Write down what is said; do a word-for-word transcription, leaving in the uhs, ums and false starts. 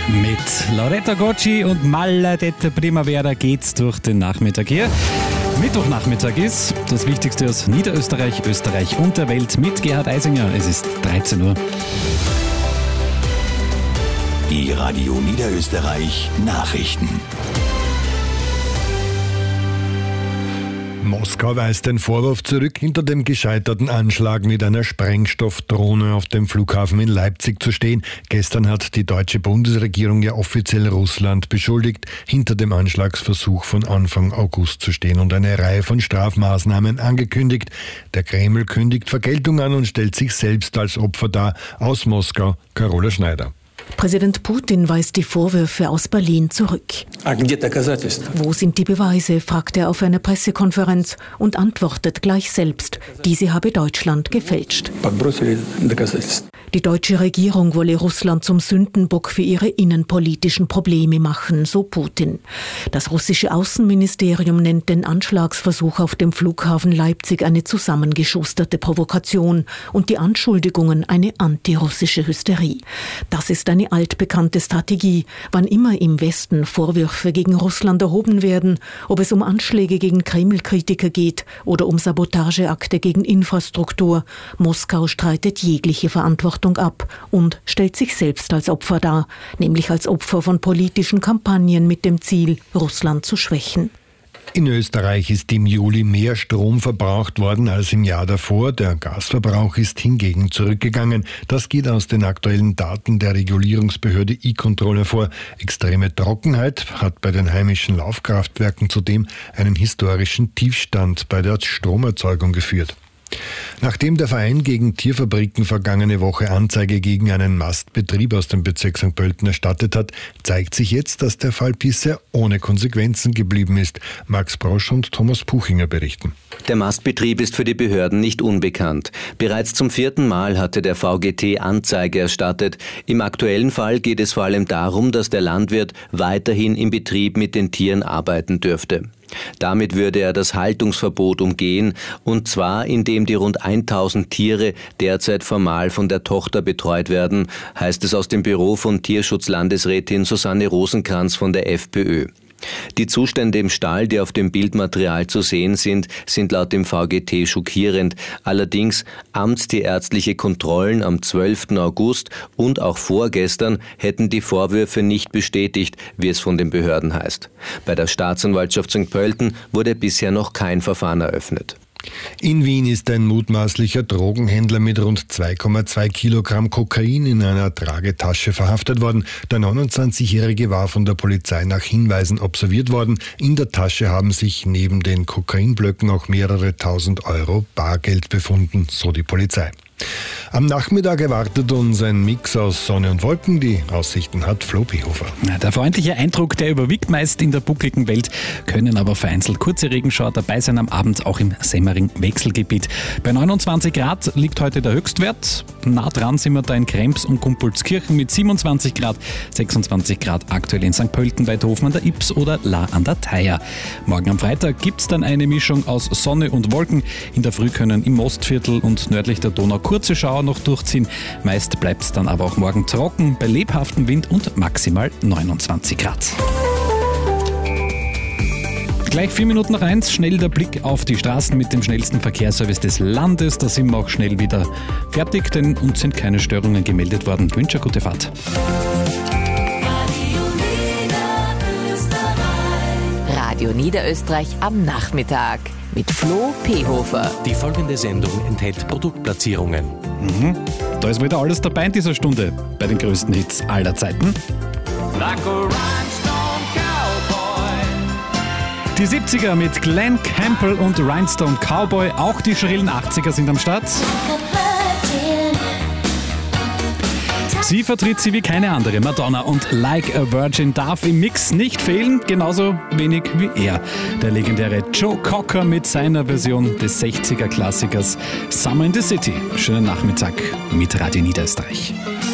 Mit Loretta Gocci und Maledetta Primavera geht's durch den Nachmittag hier. Mittwochnachmittag ist das Wichtigste aus Niederösterreich, Österreich und der Welt mit Gerhard Eisinger. Es ist dreizehn Uhr. Die Radio Niederösterreich Nachrichten. Moskau weist den Vorwurf zurück, hinter dem gescheiterten Anschlag mit einer Sprengstoffdrohne auf dem Flughafen in Leipzig zu stehen. Gestern hat die deutsche Bundesregierung ja offiziell Russland beschuldigt, hinter dem Anschlagsversuch von Anfang August zu stehen und eine Reihe von Strafmaßnahmen angekündigt. Der Kreml kündigt Vergeltung an und stellt sich selbst als Opfer dar. Aus Moskau, Carola Schneider. Präsident Putin weist die Vorwürfe aus Berlin zurück. Wo sind die Beweise, fragt er auf einer Pressekonferenz und antwortet gleich selbst, diese habe Deutschland gefälscht. Die deutsche Regierung wolle Russland zum Sündenbock für ihre innenpolitischen Probleme machen, so Putin. Das russische Außenministerium nennt den Anschlagsversuch auf dem Flughafen Leipzig eine zusammengeschusterte Provokation und die Anschuldigungen eine antirussische Hysterie. Das ist eine altbekannte Strategie, wann immer im Westen Vorwürfe gegen Russland erhoben werden, ob es um Anschläge gegen Kreml-Kritiker geht oder um Sabotageakte gegen Infrastruktur. Moskau streitet jegliche Verantwortung ab und stellt sich selbst als Opfer dar, nämlich als Opfer von politischen Kampagnen mit dem Ziel, Russland zu schwächen. In Österreich ist im Juli mehr Strom verbraucht worden als im Jahr davor. Der Gasverbrauch ist hingegen zurückgegangen. Das geht aus den aktuellen Daten der Regulierungsbehörde E-Control hervor. Extreme Trockenheit hat bei den heimischen Laufkraftwerken zudem einen historischen Tiefstand bei der Stromerzeugung geführt. Nachdem der Verein gegen Tierfabriken vergangene Woche Anzeige gegen einen Mastbetrieb aus dem Bezirk Sankt Pölten erstattet hat, zeigt sich jetzt, dass der Fall bisher ohne Konsequenzen geblieben ist. Max Brosch und Thomas Puchinger berichten. Der Mastbetrieb ist für die Behörden nicht unbekannt. Bereits zum vierten Mal hatte der V G T Anzeige erstattet. Im aktuellen Fall geht es vor allem darum, dass der Landwirt weiterhin im Betrieb mit den Tieren arbeiten dürfte. Damit würde er das Haltungsverbot umgehen, und zwar indem die rund tausend Tiere derzeit formal von der Tochter betreut werden, heißt es aus dem Büro von Tierschutzlandesrätin Susanne Rosenkranz von der FPÖ. Die Zustände im Stall, die auf dem Bildmaterial zu sehen sind, sind laut dem V G T schockierend. Allerdings amtstierärztliche Kontrollen am zwölften August und auch vorgestern hätten die Vorwürfe nicht bestätigt, wie es von den Behörden heißt. Bei der Staatsanwaltschaft Sankt Pölten wurde bisher noch kein Verfahren eröffnet. In Wien ist ein mutmaßlicher Drogenhändler mit rund zwei Komma zwei Kilogramm Kokain in einer Tragetasche verhaftet worden. Der neunundzwanzigjährige war von der Polizei nach Hinweisen observiert worden. In der Tasche haben sich neben den Kokainblöcken auch mehrere tausend Euro Bargeld befunden, so die Polizei. Am Nachmittag erwartet uns ein Mix aus Sonne und Wolken. Die Aussichten hat Flo Pehofer. Der freundliche Eindruck, der überwiegt meist in der buckligen Welt, können aber vereinzelt kurze Regenschauer dabei sein am Abend, auch im Semmering-Wechselgebiet. Bei neunundzwanzig Grad liegt heute der Höchstwert. Nah dran sind wir da in Krems und Kumpolskirchen mit siebenundzwanzig Grad, sechsundzwanzig Grad aktuell in Sankt Pölten, Weidhofen an der Ips oder La an der Theier. Morgen am Freitag gibt es dann eine Mischung aus Sonne und Wolken. In der Früh können im Mostviertel und nördlich der Donau kurze Schauer noch durchziehen. Meist bleibt es dann aber auch morgen trocken, bei lebhaftem Wind und maximal neunundzwanzig Grad. Gleich vier Minuten nach eins, schnell der Blick auf die Straßen mit dem schnellsten Verkehrsservice des Landes. Da sind wir auch schnell wieder fertig, denn uns sind keine Störungen gemeldet worden. Ich wünsche eine gute Fahrt. Radio Niederösterreich am Nachmittag mit Flo Pehofer. Die folgende Sendung enthält Produktplatzierungen. Mhm. Da ist wieder alles dabei in dieser Stunde bei den größten Hits aller Zeiten. Like a rhinestone cowboy. Die siebziger mit Glenn Campbell und Rhinestone Cowboy. Auch die schrillen achtziger sind am Start. Sie vertritt sie wie keine andere. Madonna und Like a Virgin darf im Mix nicht fehlen, genauso wenig wie er. Der legendäre Joe Cocker mit seiner Version des sechziger Klassikers Summer in the City. Schönen Nachmittag mit Radio Niederösterreich.